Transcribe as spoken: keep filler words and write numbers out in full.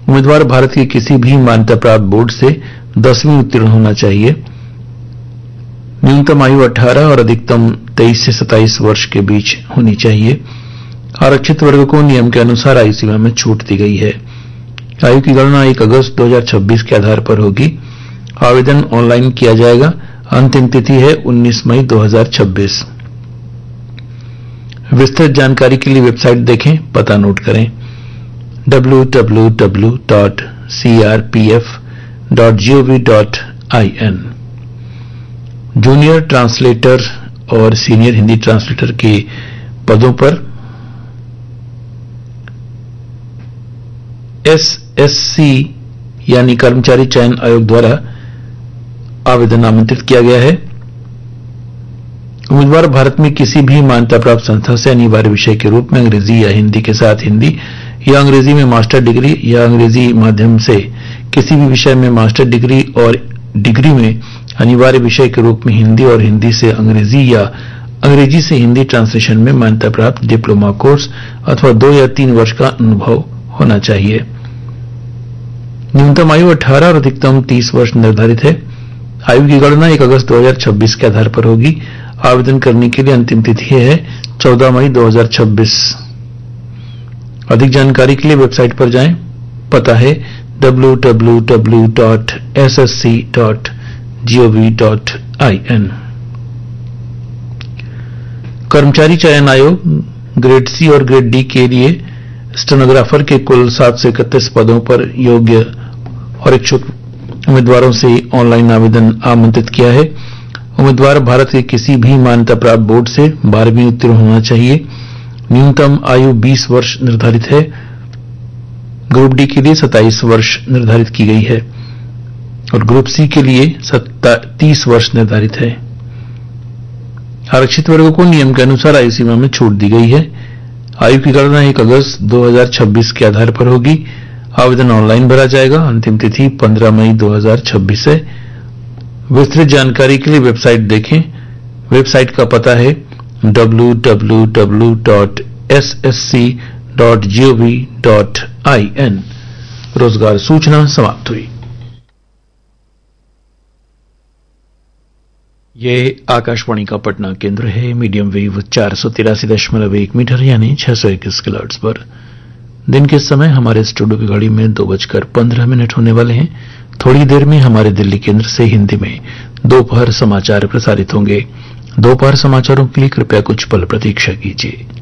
उम्मीदवार भारत के किसी भी मान्यता प्राप्त बोर्ड से दसवीं उत्तीर्ण होना चाहिए। न्यूनतम आयु अठारह और अधिकतम तेईस से सत्ताईस वर्ष के बीच होनी चाहिए। आरक्षित वर्ग को नियम के अनुसार आयु सीमा में छूट दी गई है। आयु की गणना एक अगस्त दो हज़ार छब्बीस के आधार पर होगी। आवेदन ऑनलाइन किया जाएगा। अंतिम तिथि है उन्नीस मई दो हज़ार छब्बीस। विस्तृत जानकारी के लिए वेबसाइट देखें, पता नोट करें W W W dot C R P F dot G O V dot I N. Junior translator और सीनियर हिंदी ट्रांसलेटर के पदों पर एस एस सी यानी कर्मचारी चयन आयोग द्वारा आवेदन आमंत्रित किया गया है। उम्मीदवार भारत में किसी भी मान्यता प्राप्त संस्था से अनिवार्य विषय के रूप में अंग्रेजी या हिंदी के साथ हिंदी या अंग्रेजी में मास्टर डिग्री या अंग्रेजी माध्यम से किसी भी विषय में मास्टर डिग्री और डिग्री में अनिवार्य विषय के रूप में हिंदी और हिंदी से अंग्रेजी या अंग्रेजी से हिंदी ट्रांसलेशन में मान्यता प्राप्त डिप्लोमा कोर्स अथवा दो या तीन वर्ष का अनुभव होना चाहिए। न्यूनतम आयु अठारह और अधिकतम तीस वर्ष निर्धारित है। आयु की गणना एक अगस्त दो हज़ार छब्बीस के आधार पर होगी। आवेदन करने के लिए अंतिम तिथि है चौदह मई दो हज़ार छब्बीस। अधिक जानकारी के लिए वेबसाइट पर जाएं, पता है W W W dot S S C dot G O V dot I N. कर्मचारी चयन आयोग ग्रेड सी और ग्रेड डी के लिए स्टेनोग्राफर के कुल सात सौ इकतीस पदों पर योग्य और इच्छुक उम्मीदवारों से ऑनलाइन आवेदन आमंत्रित किया है। उम्मीदवार भारत के किसी भी मान्यता प्राप्त बोर्ड से बारहवीं उत्तीर्ण होना चाहिए। न्यूनतम आयु बीस वर्ष निर्धारित है। ग्रुप डी के लिए सत्ताईस वर्ष निर्धारित की गई है और ग्रुप सी के लिए तीस वर्ष निर्धारित है। आरक्षित वर्गों को नियम के अनुसार आयु सीमा में छूट दी गई है। आयु की गणना एक अगस्त दो हज़ार छब्बीस के आधार पर होगी। आवेदन ऑनलाइन भरा जाएगा। अंतिम तिथि पंद्रह मई दो हज़ार छब्बीस है। विस्तृत जानकारी के लिए वेबसाइट देखें। वेबसाइट का पता है W W W dot S S C dot G O V dot I N. रोजगार सूचना समाप्त हुई। ये आकाशवाणी का पटना केंद्र है। मीडियम वेव चार सौ तिरासी दशमलव एक मीटर यानी छह सौ इक्कीस किलोहर्ट्ज पर। दिन के समय हमारे स्टूडियो की घड़ी में दो बजकर पंद्रह मिनट होने वाले हैं। थोड़ी देर में हमारे दिल्ली केंद्र से हिंदी में दोपहर समाचार प्रसारित होंगे। दोपहर समाचारों के लिए कृपया कुछ पल प्रतीक्षा कीजिए।